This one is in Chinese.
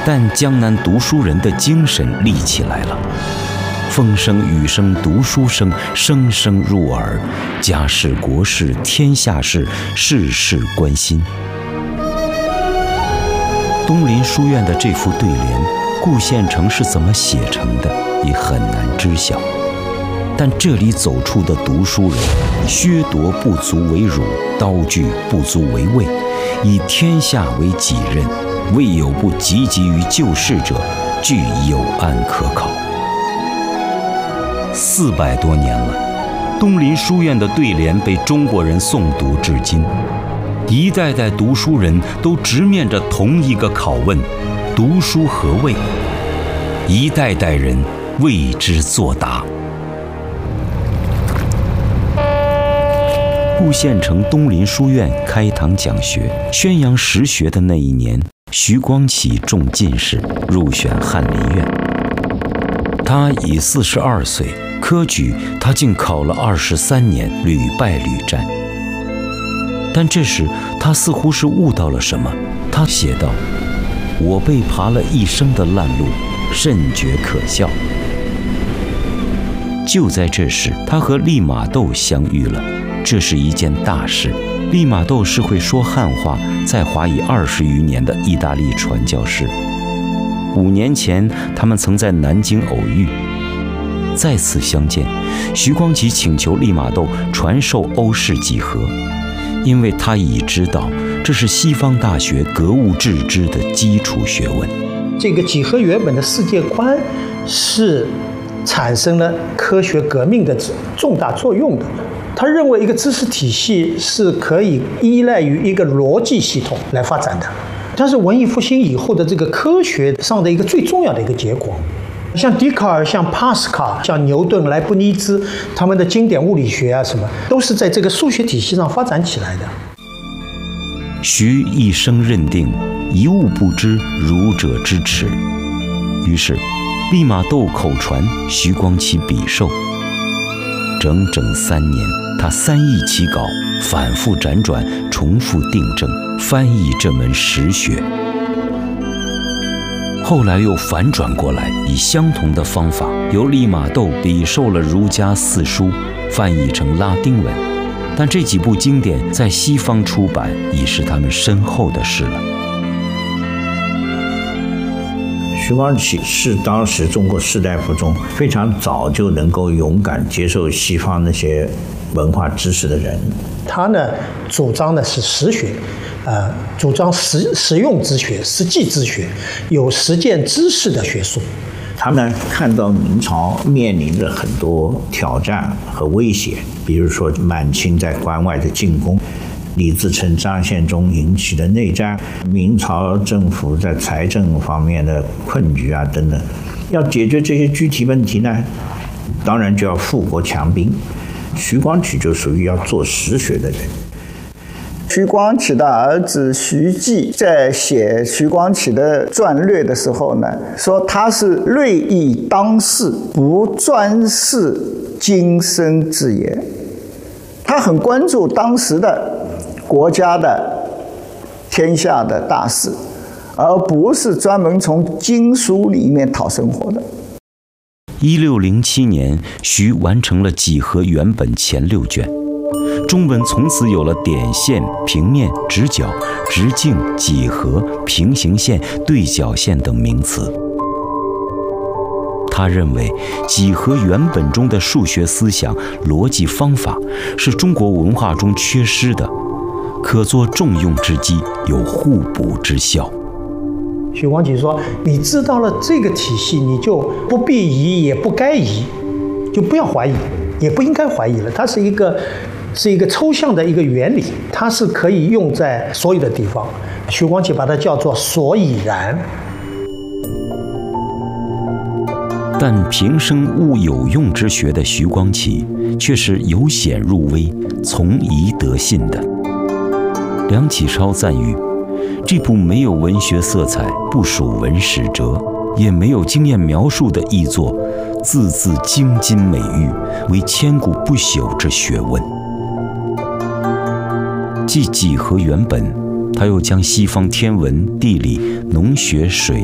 但江南读书人的精神立起来了。风声雨声读书声，声声入耳，家事国事天下事，事事关心。东林书院的这副对联，顾宪成是怎么写成的，也很难知晓。但这里走出的读书人，削夺不足为辱，刀具不足为畏，以天下为己任，未有不汲汲于救世者，具有案可考。400多年了，东林书院的对联被中国人诵读至今，一代代读书人都直面着同一个拷问：读书何谓？一代代人为之作答。顾宪成东林书院开堂讲学、宣扬实学的那一年，徐光启中进士，入选翰林院。他已42岁，科举他竟考了23年，屡败屡战。但这时他似乎是悟到了什么，他写道：“我被爬了一生的烂路，甚觉可笑。”就在这时，他和利玛窦相遇了。这是一件大事。利玛窦是会说汉话，在华裔20余年的意大利传教士。5年前，他们曾在南京偶遇。再次相见，徐光启请求利玛窦传授欧式几何，因为他已知道这是西方大学格物致知的基础学问。 这个几何原本的世界观是产生了科学革命的重大作用的。他认为一个知识体系是可以依赖于一个逻辑系统来发展的，它是文艺复兴以后的这个科学上的一个最重要的一个结果。像笛卡尔、像帕斯卡、像牛顿、莱布尼兹，他们的经典物理学啊什么，都是在这个数学体系上发展起来的。 徐一生认定一物不知，儒者之耻。于是利玛窦口传，徐光启笔授。整整3年，他3易其稿，反复辗转，重复订正，翻译这门实学。后来又反转过来，以相同的方法，由利玛窦笔授了儒家4书，翻译成拉丁文。但这几部经典在西方出版，已是他们身后的事了。 徐光启是当时中国士大夫中非常早就能够勇敢接受西方那些文化知识的人。 他呢主张的是实学，主张实用之学、实际之学，有实践知识的学术。 他们看到明朝面临着很多挑战和威胁，比如说满清在关外的进攻，李自成、张献忠引起的内战，明朝政府在财政方面的困局啊等等。要解决这些具体问题呢，当然就要富国强兵。徐光启就属于要做实学的人。 徐光启的儿子徐继在写徐光启的传略的时候呢，说他是锐意当世，不专事今生之言。他很关注当时的国家的天下的大事，而不是专门从经书里面讨生活的。 1607年，徐完成了几何原本前6卷，中文从此有了点线、平面、直角、直径、几何、平行线、对角线等名词。他认为几何原本中的数学思想、逻辑方法是中国文化中缺失的，可作重用之机，有互补之效。 徐光启说：“你知道了这个体系，你就不必疑，也不该疑，就不要怀疑，也不应该怀疑了。它是一个抽象的一个原理，它是可以用在所有的地方。”徐光启把它叫做所以然。 但平生悟有用之学的徐光启，却是由显入微，从疑得信的。梁启超赞誉，这部没有文学色彩、不属文史哲，也没有经验描述的译作，字字精金美玉，为千古不朽之学问。继几何原本，他又将西方天文、地理、农学、水